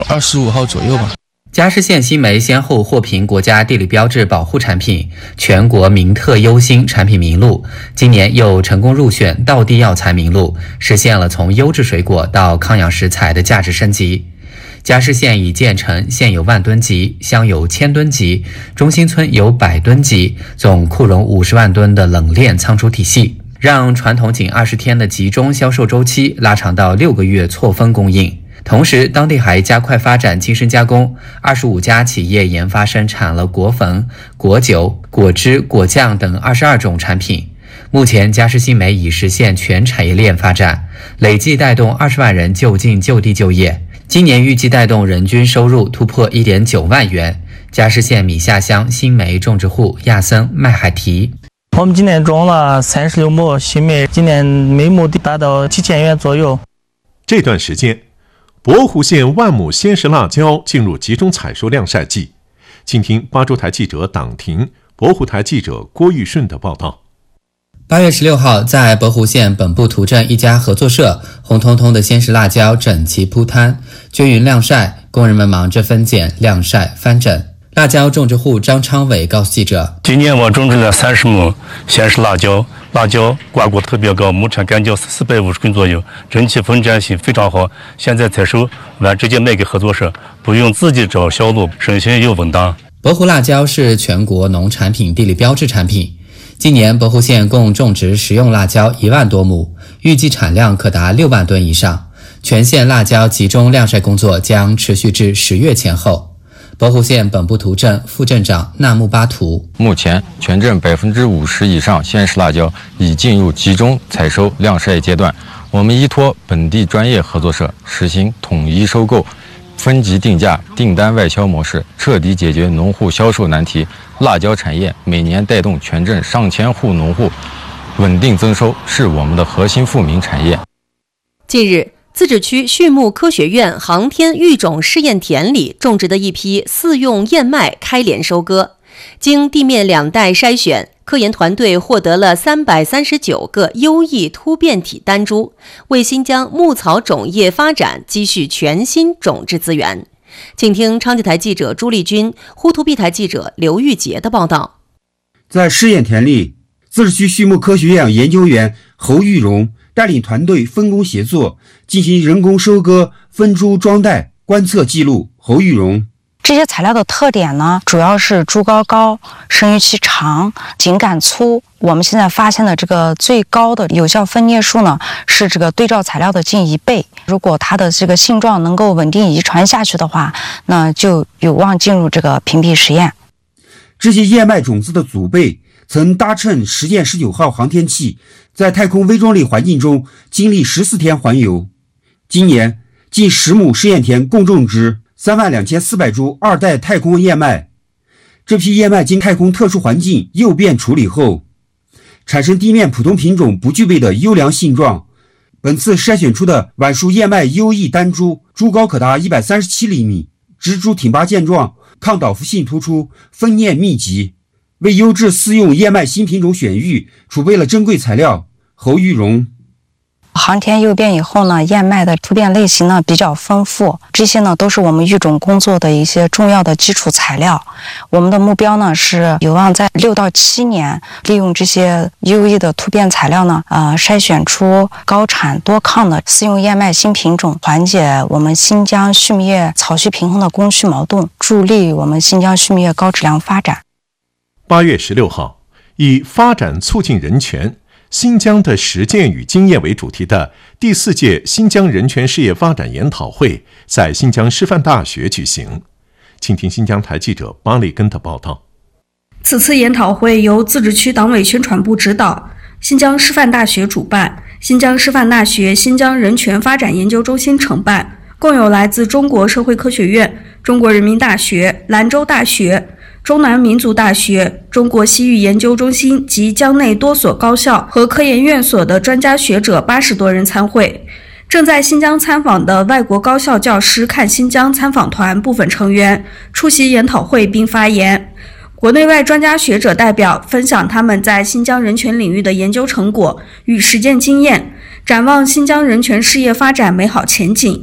25号左右吧。 嘉释县新梅先后获评国家地理标志保护产品、全国名特优新产品名录，今年又成功入选道地药材名录，实现了从优质水果到康养食材的价值升级。嘉释县已建成现有万吨级、乡有1000吨级、中心村有100吨级，总库容50万吨的冷链仓储体系，让传统仅20天的集中销售周期拉长到6个月错峰供应。同时，当地还加快发展精深加工，25家企业研发生产了果粉、果酒、果汁、果酱等22种产品。目前，嘉释新梅已实现全产业链发展，累计带动20万人就近就地就业。今年预计带动人均收入突破1.9万元。嘉释县米下乡新梅种植户亚森麦海提： 我们今年种了36亩新梅，今年每亩达到7000元左右。 这段时间，博湖县万亩鲜食辣椒进入集中采收晾晒季。请听巴州台记者党婷、博湖台记者郭玉顺的报道。 8月16号，在博湖县本部图镇一家合作社，红彤彤的鲜食辣椒整齐铺摊，均匀晾晒，工人们忙着分拣、晾晒、翻整。辣椒种植户张昌伟告诉记者： 今年我种植了30亩鲜食辣椒，辣椒挂果特别高，亩产干椒450斤左右，整体分拣性非常好。现在采收完直接卖给合作社，不用自己找销路，省心又稳当。 博湖辣椒是全国农产品地理标志产品。今年博湖县共种植食用辣椒1万多亩，预计产量可达6万吨以上。全县辣椒集中晾晒工作将持续至10月前后。博湖县本部图镇副镇长纳木巴图： 目前全镇50%以上鲜食辣椒已进入集中采收晾晒阶段。我们依托本地专业合作社，实行统一收购、分级定价、订单外销模式，彻底解决农户销售难题。辣椒产业每年带动全镇上千户农户稳定增收，是我们的核心富民产业。 近日，自治区畜牧科学院航天育种试验田里种植的一批饲用燕麦开镰收割，经地面2代筛选，科研团队获得了339个优异突变体单株，为新疆牧草种业发展积蓄全新种质资源。请听昌吉台记者朱丽君、呼图壁台记者刘玉杰的报道。 在试验田里，自治区畜牧科学院研究员侯玉荣带领团队分工协作，进行人工收割、分株装袋、观测记录。侯玉荣： 这些材料的特点呢，主要是株高高、生育期长、茎秆粗。我们现在发现的这个最高的有效分裂数呢，是这个对照材料的近1倍。如果它的这个性状能够稳定遗传下去的话，那就有望进入这个评比实验。 这些燕麦种子的祖辈曾搭乘实验19号航天器，在太空微重力环境中经历14天环游。今年近10亩试验田共种植32400株2代太空燕麦。这批燕麦经太空特殊环境诱变处理后，产生地面普通品种不具备的优良性状。本次筛选出的晚熟燕麦优异单株，株高可达137厘米，植株挺拔健壮，抗倒伏性突出，分蘖密集，为优质饲用燕麦新品种选育储备了珍贵材料。侯玉荣： 航天诱变以后呢，燕麦的突变类型呢比较丰富，这些呢都是我们育种工作的一些重要的基础材料。我们的目标呢是有望在6到7年，利用这些优异的突变材料呢，筛选出高产多抗的饲用燕麦新品种，缓解我们新疆畜牧业草需平衡的供需矛盾，助力我们新疆畜牧业高质量发展。 8月16号，以发展促进人权新疆的实践与经验为主题的第4届新疆人权事业发展研讨会在新疆师范大学举行。请听新疆台记者巴里根的报道。 此次研讨会由自治区党委宣传部指导，新疆师范大学主办，新疆师范大学新疆人权发展研究中心承办，共有来自中国社会科学院、中国人民大学、兰州大学、中南民族大学、中国西域研究中心及疆内多所高校和科研院所的专家学者80多人参会。正在新疆参访的外国高校教师看新疆参访团部分成员出席研讨会并发言，国内外专家学者代表分享他们在新疆人权领域的研究成果与实践经验，展望新疆人权事业发展美好前景。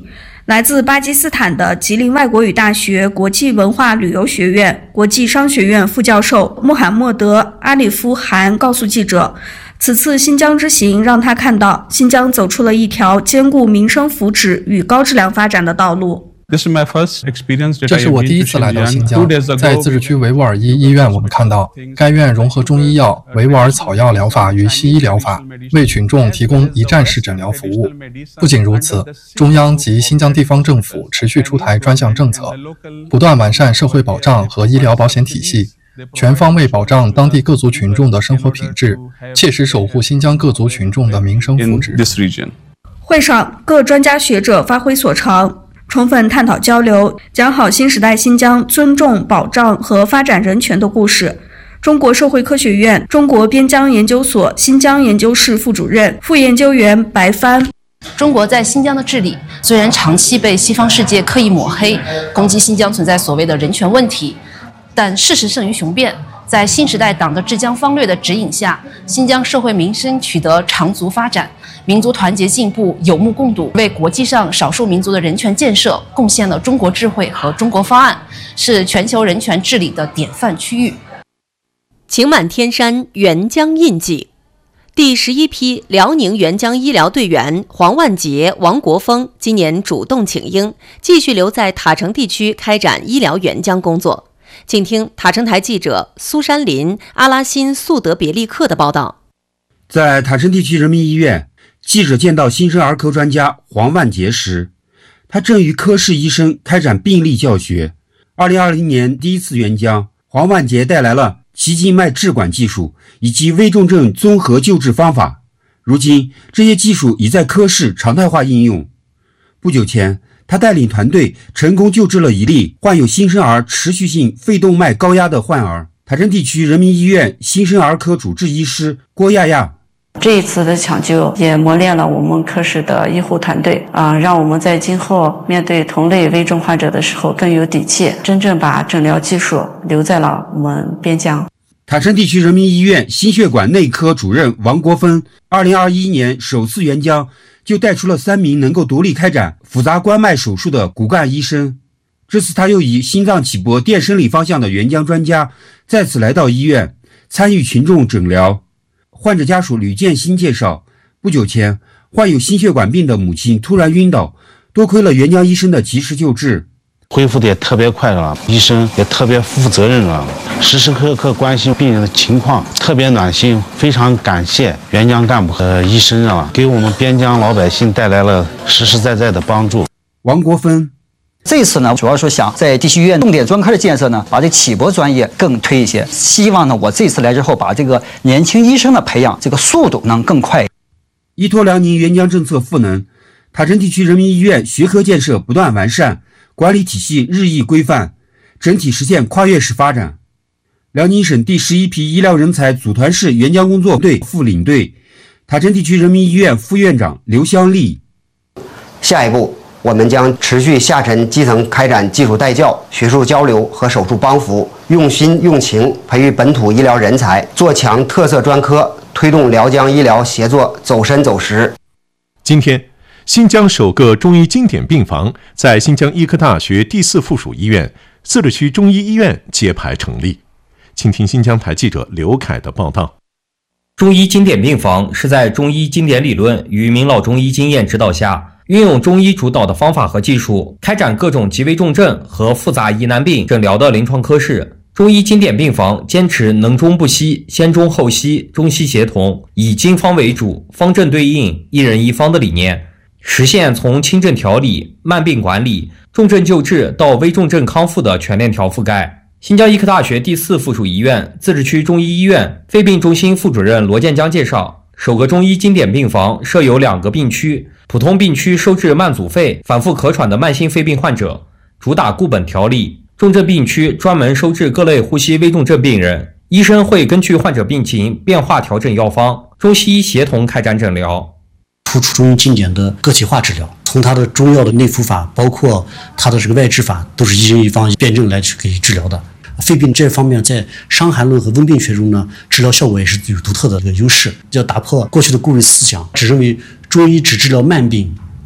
来自巴基斯坦的吉林外国语大学国际文化旅游学院国际商学院副教授穆罕默德·阿里夫汗告诉记者，此次新疆之行让他看到新疆走出了一条兼顾民生福祉与高质量发展的道路。 这是我第一次来到新疆，在自治区维吾尔伊医院，我们看到该院融合中医药、维吾尔草药疗法与西医疗法，为群众提供一站式诊疗服务。不仅如此，中央及新疆地方政府持续出台专项政策，不断完善社会保障和医疗保险体系，全方位保障当地各族群众的生活品质，切实守护新疆各族群众的民生福祉。 会上，各专家学者发挥所长，充分探讨交流，讲好新时代新疆尊重、保障和发展人权的故事。中国社会科学院中国边疆研究所新疆研究室副主任、副研究员白帆： 中国在新疆的治理虽然长期被西方世界刻意抹黑，攻击新疆存在所谓的人权问题，但事实胜于雄辩。在新时代党的治疆方略的指引下，新疆社会民生取得长足发展，民族团结进步有目共睹，为国际上少数民族的人权建设贡献了中国智慧和中国方案，是全球人权治理的典范区域。 晴满天山，援疆印记。第11批辽宁援疆医疗队员黄万杰、王国峰今年主动请缨，继续留在塔城地区开展医疗援疆工作。请听塔城台记者苏山林、阿拉辛素德别利克的报道。 在塔城地区人民医院，记者见到新生儿科专家黄万杰时，他正与科室医生开展病例教学。2020年第一次援疆，黄万杰带来了脐静脉置管技术以及危重症综合救治方法。如今，这些技术已在科室常态化应用。不久前，他带领团队成功救治了一例患有新生儿持续性肺动脉高压的患儿。塔城地区人民医院新生儿科主治医师郭亚亚： 这一次的抢救也磨练了我们科室的医护团队让我们在今后面对同类危重患者的时候更有底气，真正把诊疗技术留在了我们边疆。 塔城地区人民医院心血管内科主任王国芬2021年首次援疆，就带出了3名能够独立开展复杂关脉手术的骨干医生。这次他又以心脏起搏电生理方向的援疆专家再次来到医院，参与群众诊疗。患者家属吕建新介绍，不久前患有心血管病的母亲突然晕倒，多亏了援疆医生的及时救治， 恢复的也特别快了，医生也特别负责任了，时时刻刻关心病人的情况，特别暖心。非常感谢援疆干部和医生给我们边疆老百姓带来了实实在在的帮助。 王国芬： 这次呢，主要说想在地区医院重点专科的建设呢，把这起搏专业更推一些。希望呢，我这次来之后，把这个年轻医生的培养这个速度能更快。 依托辽宁援疆政策赋能，塔城地区人民医院学科建设不断完善，管理体系日益规范，整体实现跨越式发展。辽宁省第11批医疗人才组团式援疆工作队副领队、塔城地区人民医院副院长刘香丽： 下一步，我们将持续下沉基层开展技术带教、学术交流和手术帮扶，用心用情培育本土医疗人才，做强特色专科，推动辽疆医疗协作走深走实。 今天，新疆首个中医经典病房在新疆医科大学第4附属医院自治区中医医院揭牌成立。请听新疆台记者刘凯的报道。 中医经典病房是在中医经典理论与名老中医经验指导下，运用中医主导的方法和技术，开展各种急危重症和复杂疑难病诊疗的临床科室。中医经典病房坚持能中不西、先中后西、中西协同，以经方为主、方正对应、一人一方的理念，实现从轻症调理、慢病管理、重症救治到危重症康复的全链条覆盖。新疆医科大学第4附属医院自治区中医医院肺病中心副主任罗建江介绍，首个中医经典病房设有2个病区，普通病区收治慢阻肺、反复咳喘的慢性肺病患者，主打固本调理；重症病区专门收治各类呼吸危重症病人，医生会根据患者病情变化调整药方，中西医协同开展诊疗。 突出中医经典的个体化治疗，从它的中药的内服法，包括它的这个外治法，都是一人一方辩证来去给予治疗的。肺病这方面，在伤寒论和温病学中呢，治疗效果也是有独特的这个优势。要打破过去的顾虑思想，只认为中医只治疗慢病，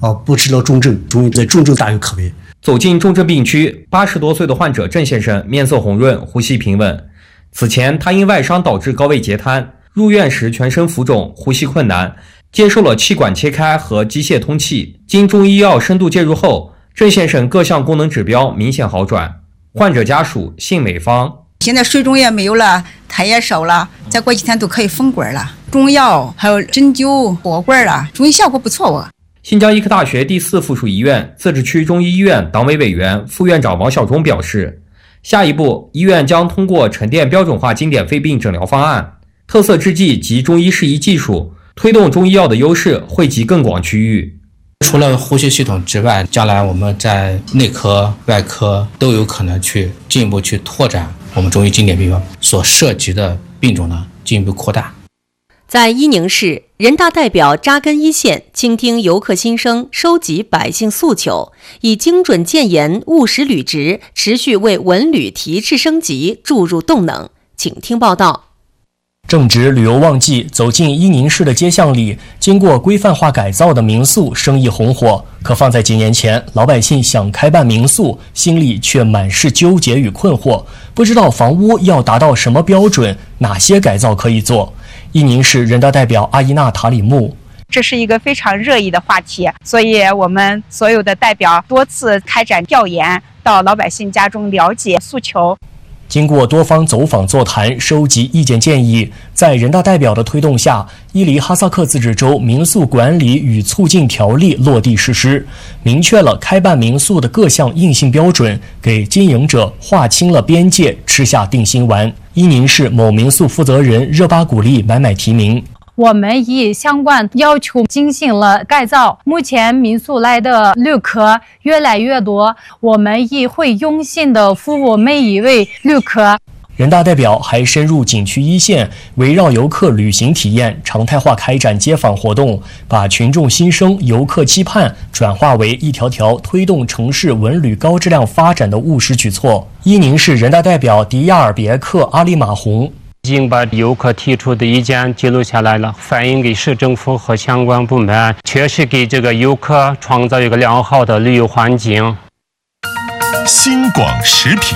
不治疗重症，中医在重症大有可为。 走进重症病区，80多岁的患者郑先生面色红润，呼吸平稳。此前他因外伤导致高位截瘫，入院时全身浮肿，呼吸困难，接受了气管切开和机械通气。经中医药深度介入后，郑先生各项功能指标明显好转。患者家属姓美芳， 现在水肿也没有了，痰也少了，再过几天都可以封管了。中药还有针灸、拔管了，中医效果不错。 新疆医科大学第4附属医院自治区中医医院党委委员、副院长王晓忠表示，下一步医院将通过沉淀标准化经典肺病诊疗方案、特色制剂及中医适宜技术，推动中医药的优势惠及更广区域。 除了呼吸系统之外，将来我们在内科、外科都有可能去进一步去拓展我们中医经典病房所涉及的病种呢，进一步扩大。 在伊宁市，人大代表扎根一线，倾听游客心声，收集百姓诉求，以精准建言、务实履职，持续为文旅提质升级注入动能。请听报道。 正值旅游旺季，走进伊宁市的街巷里，经过规范化改造的民宿生意红火。可放在几年前，老百姓想开办民宿，心里却满是纠结与困惑，不知道房屋要达到什么标准，哪些改造可以做。伊宁市人大代表阿依娜塔里木， 这是一个非常热议的话题，所以我们所有的代表多次开展调研，到老百姓家中了解诉求。 经过多方走访座谈，收集意见建议，在人大代表的推动下，伊犁哈萨克自治州民宿管理与促进条例落地实施，明确了开办民宿的各项硬性标准，给经营者划清了边界，吃下定心丸。伊宁市某民宿负责人热巴古丽买提名。 我们以相关要求进行了改造，目前民宿来的旅客越来越多，我们也会用心的服务每一位旅客。 人大代表还深入景区一线，围绕游客旅行体验，常态化开展街访活动，把群众心声、游客期盼转化为一条条推动城市文旅高质量发展的务实举措。伊宁市人大代表迪亚尔别克阿里马洪。 已经把游客提出的意见记录下来了，反映给市政府和相关部门，确实给这个游客创造一个良好的旅游环境。 新广时评，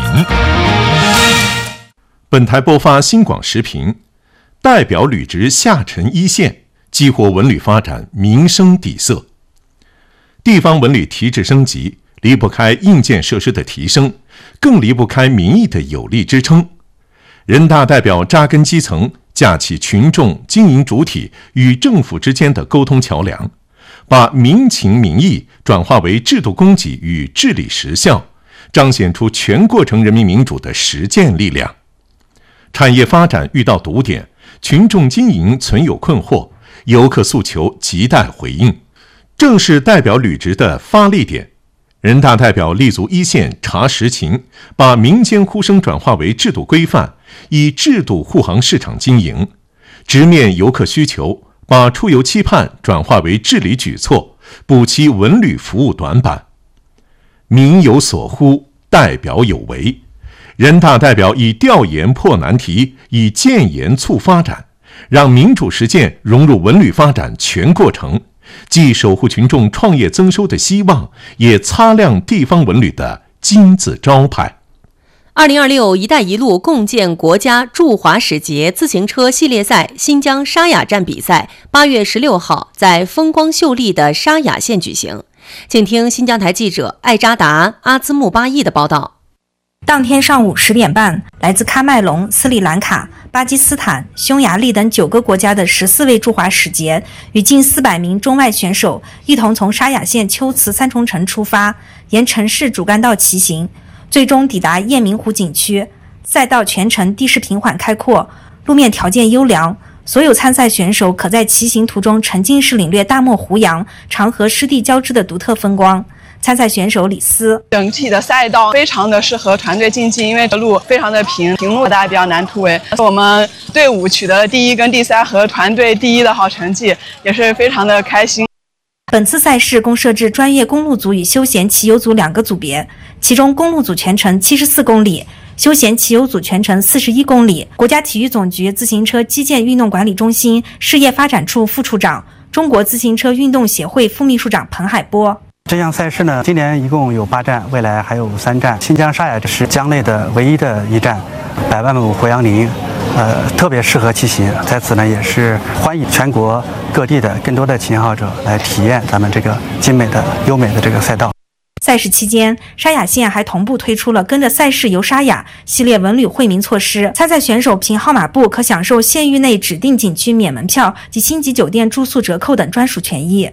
本台播发新广时评，代表履职下沉一线，激活文旅发展民生底色。地方文旅提质升级，离不开硬件设施的提升，更离不开民意的有力支撑。人大代表扎根基层，架起群众、经营主体与政府之间的沟通桥梁，把民情民意转化为制度供给与治理实效，彰显出全过程人民民主的实践力量。产业发展遇到堵点，群众经营存有困惑，游客诉求亟待回应，正是代表履职的发力点。人大代表立足一线查实情，把民间呼声转化为制度规范，以制度护航市场经营，直面游客需求，把出游期盼转化为治理举措，补齐文旅服务短板。民有所呼，代表有为。人大代表以调研破难题，以建言促发展，让民主实践融入文旅发展全过程，既守护群众创业增收的希望，也擦亮地方文旅的金字招牌。 2026“一带一路”共建国家驻华使节自行车系列赛新疆沙雅站比赛8月16号在风光秀丽的沙雅县举行。请听新疆台记者艾扎达、阿兹木巴义的报道。 当天上午10点半，来自喀麦隆、斯里兰卡、巴基斯坦、匈牙利等9个国家的14位驻华使节与近400名中外选手一同从沙雅县秋瓷三重城出发，沿城市主干道骑行，最终抵达雁鸣湖景区。赛道全程地势平缓开阔，路面条件优良，所有参赛选手可在骑行途中沉浸式领略大漠胡杨、长河湿地交织的独特风光。参赛选手李斯， 整体的赛道非常的适合团队竞技，因为路非常的平路大家比较难突围。我们队伍取得了第1跟第3和团队第1的好成绩，也是非常的开心。 本次赛事共设置专业公路组与休闲骑游组2个组别，其中公路组全程74公里，休闲骑游组全程41公里。国家体育总局自行车基建运动管理中心事业发展处副处长、 中国自行车运动协会副秘书长彭海波。 这项赛事呢，今年一共有8站，未来还有3站。新疆沙雅这是疆内的唯一的一站，100万亩活杨林，特别适合骑行。在此呢，也是欢迎全国各地的更多的骑行爱好者来体验咱们这个精美的、优美的这个赛道。 赛事期间，沙雅县还同步推出了跟着赛事游沙雅系列文旅惠民措施，参赛选手凭号码布可享受县域内指定景区免门票及星级酒店住宿折扣等专属权益。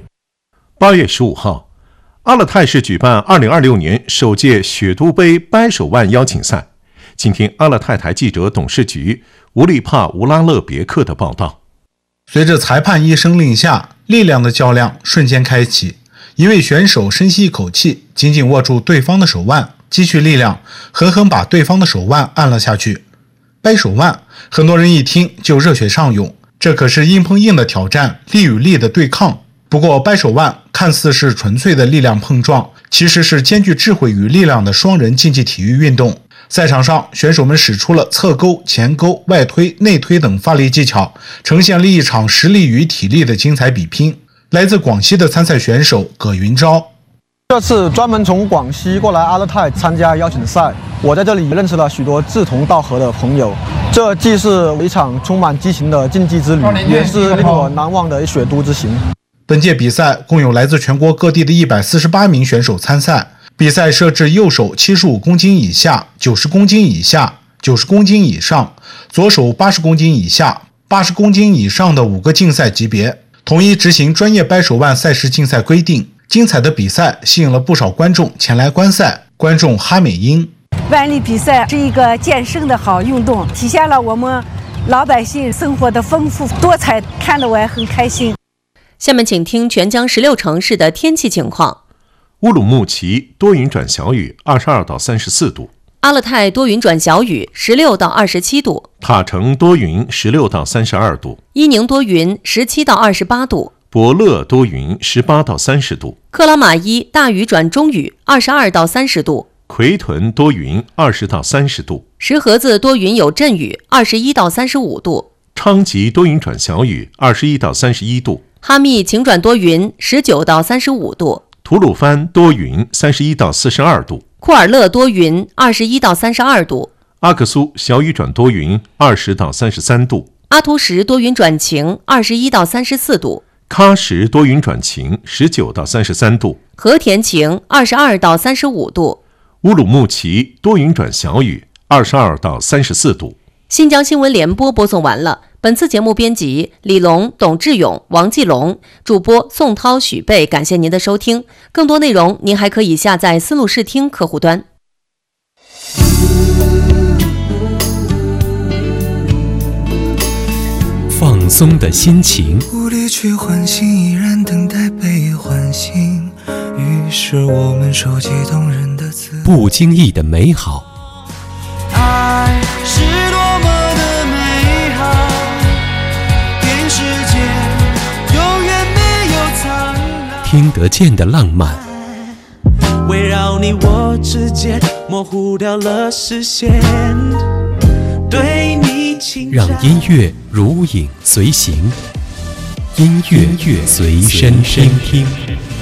8月15号，阿勒泰市举办2026年首届雪都杯掰手腕邀请赛。请听阿勒泰台记者董事局乌利帕乌拉勒别克的报道。 随着裁判一声令下，力量的较量瞬间开启。一位选手深吸一口气，紧紧握住对方的手腕，积蓄力量，狠狠把对方的手腕按了下去。掰手腕，很多人一听就热血上涌，这可是硬碰硬的挑战，力与力的对抗。不过掰手腕看似是纯粹的力量碰撞，其实是兼具智慧与力量的双人竞技体育运动。赛场上，选手们使出了侧勾、前勾、外推、内推等发力技巧，呈现了一场实力与体力的精彩比拼。来自广西的参赛选手葛云昭， 这次专门从广西过来阿勒泰参加邀请赛，我在这里认识了许多志同道合的朋友。这既是一场充满激情的竞技之旅，也是令我难忘的雪都之行。 本届比赛共有来自全国各地的148名选手参赛。比赛设置右手75公斤以下、90公斤以下、90公斤以上，左手80公斤以下、80公斤以上的5个竞赛级别。统一执行专业掰手腕赛事竞赛规定，精彩的比赛吸引了不少观众前来观赛。观众哈美英， 腕力比赛是一个健身的好运动，体现了我们老百姓生活的丰富多彩，看得我也很开心。 下面请听全疆16城市的天气情况。 乌鲁木齐多云转小雨，22到34度。 阿勒泰多云转小雨，16到27度； 塔城多云，16到32度； 伊宁多云，17到28度； 博乐多云，18到30度； 克拉玛依大雨转中雨，22到30度； 奎屯多云，20到30度； 石河子多云有阵雨，21到35度； 昌吉多云转小雨，21到31度； 哈密晴转多云，19到35度； 吐鲁番多云，31到42度； 库尔勒多云，21到32度； 阿克苏小雨转多云，20到33度； 阿图什多云转晴，21到34度； 喀什多云转晴，19到33度； 和田晴22到35度； 乌鲁木齐多云转小雨，22到34度。 新疆新闻联播播送完了。本次节目编辑李龙、董志勇、王继龙，主播宋涛、许贝，感谢您的收听。更多内容您还可以下载思路视听客户端。 放松的心情， 无力去唤醒，依然等待被唤醒。于是我们收集动人的词， 不经意的美好。 爱是多么的美好，全世界永远没有灿烂， 听得见的浪漫， 围绕你我之间模糊掉了视线，对你轻让音乐如影随形，音乐随身听。